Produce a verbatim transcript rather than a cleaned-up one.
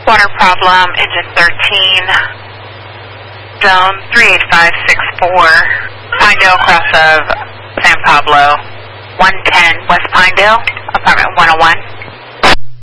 Water problem, engine thirteen, zone three eight five six four, Pinedale cross of San Pablo, one ten West Pinedale, apartment one oh one.